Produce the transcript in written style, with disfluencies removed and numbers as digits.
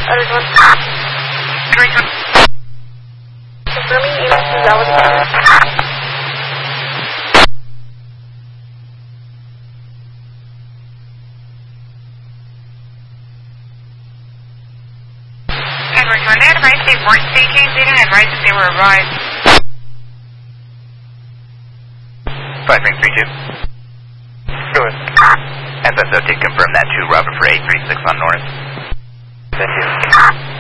Confirming EMS is out with the When they advised they weren't staging, they didn't advise that they were arrived. 5332. Go ahead. SSO did confirm that 2 routed for 836 on North. Thank you.